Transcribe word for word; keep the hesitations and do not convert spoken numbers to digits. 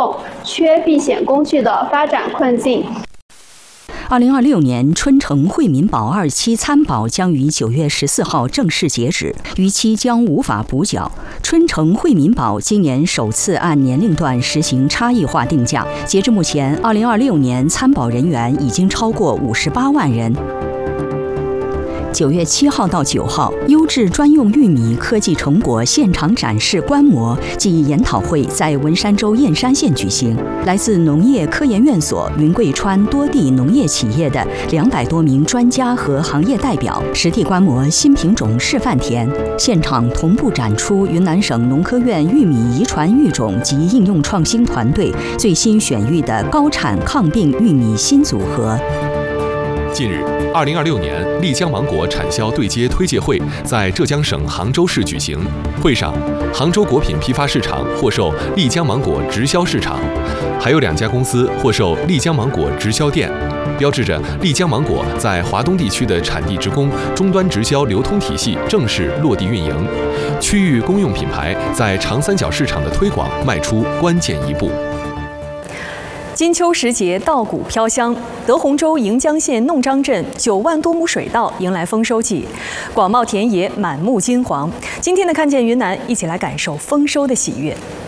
重、缺避险工具的发展困境。 二零二六年春城惠民保二期参保将于九月十四号正式截止，逾期将无法补缴。春城惠民保今年首次按年龄段实行差异化定价，截至目前，二零二六年参保人员已经超过五十八万人。九月七号到九号，优质专用玉米科技成果现场展示观摩暨研讨会在文山州燕山县举行。来自农业科研院所、云贵川多地农业企业的两百多名专家和行业代表实地观摩新品种示范田，现场同步展出云南省农科院玉米遗传育种及应用创新团队最新选育的高产抗病玉米新组合。 近日，二零二六年丽江芒果产销对接推介会在浙江省杭州市举行。会上，杭州果品批发市场获授丽江芒果直销市场，还有两家公司获授丽江芒果直销店，标志着丽江芒果在华东地区的产地直供、终端直销流通体系正式落地运营，区域公用品牌在长三角市场的推广迈出关键一步。 金秋时节，稻谷飘香。德宏州盈江县弄张镇九万多亩水稻迎来丰收季，广袤田野满目金黄。今天的看见云南，一起来感受丰收的喜悦。